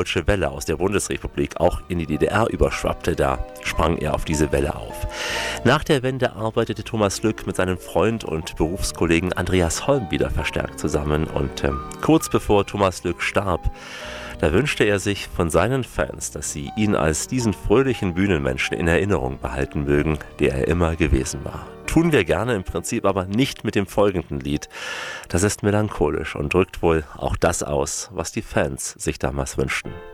Deutsche Welle aus der Bundesrepublik auch in die DDR überschwappte, da sprang er auf diese Welle auf. Nach der Wende arbeitete Thomas Lück mit seinem Freund und Berufskollegen Andreas Holm wieder verstärkt zusammen und kurz bevor Thomas Lück starb, da wünschte er sich von seinen Fans, dass sie ihn als diesen fröhlichen Bühnenmenschen in Erinnerung behalten mögen, der er immer gewesen war. Tun wir gerne, im Prinzip aber nicht mit dem folgenden Lied. Das ist melancholisch und drückt wohl auch das aus, was die Fans sich damals wünschten.